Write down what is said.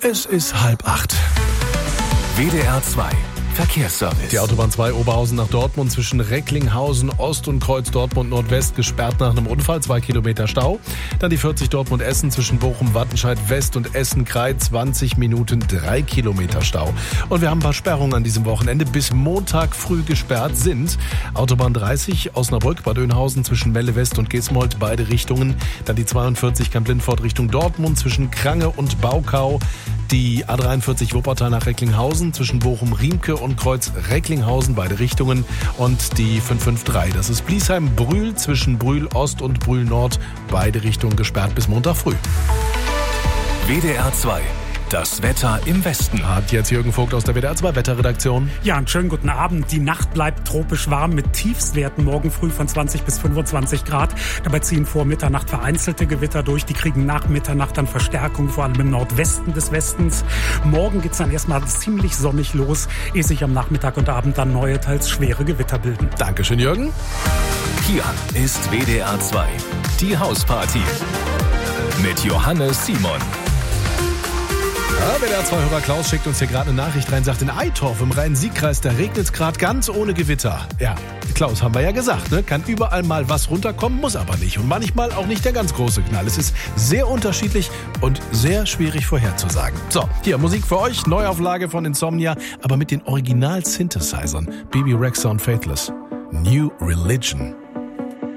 Es ist 7:30. WDR 2 Verkehrsservice. Die Autobahn 2 Oberhausen nach Dortmund zwischen Recklinghausen Ost und Kreuz Dortmund Nordwest gesperrt nach einem Unfall, 2 Kilometer Stau. Dann die 40 Dortmund-Essen zwischen Bochum-Wattenscheid West und Essen-Kreis, 20 Minuten, 3 Kilometer Stau. Und wir haben ein paar Sperrungen an diesem Wochenende. Bis Montag früh gesperrt sind Autobahn 30 Osnabrück-Bad Oeynhausen zwischen Melle West und Gismold, beide Richtungen. Dann die 42 Kamp-Lindfort Richtung Dortmund zwischen Krange und Baukau. Die A43 Wuppertal nach Recklinghausen zwischen Bochum-Riemke und Kreuz Recklinghausen, beide Richtungen. Und die 553, das ist Bliesheim-Brühl zwischen Brühl Ost und Brühl Nord, beide Richtungen gesperrt bis Montag früh. WDR 2. Das Wetter im Westen. Hat jetzt Jürgen Vogt aus der WDR 2 Wetterredaktion. Ja, einen schönen guten Abend. Die Nacht bleibt tropisch warm mit Tiefstwerten morgen früh von 20 bis 25 Grad. Dabei ziehen vor Mitternacht vereinzelte Gewitter durch. Die kriegen nach Mitternacht dann Verstärkung, vor allem im Nordwesten des Westens. Morgen geht's dann erstmal ziemlich sonnig los, ehe sich am Nachmittag und Abend dann neue, teils schwere Gewitter bilden. Dankeschön, Jürgen. Hier ist WDR 2. Die Hausparty. Mit Johannes Simon. Ja, WDR 2-Hörer Klaus schickt uns hier gerade eine Nachricht rein, sagt, in Eitorf im Rhein-Sieg-Kreis, da regnet es gerade ganz ohne Gewitter. Ja, Klaus, haben wir ja gesagt, ne? Kann überall mal was runterkommen, muss aber nicht. Und manchmal auch nicht der ganz große Knall. Es ist sehr unterschiedlich und sehr schwierig vorherzusagen. So, hier Musik für euch, Neuauflage von Insomnia, aber mit den Original-Synthesizern. Bibi Rexha und Faithless. New Religion.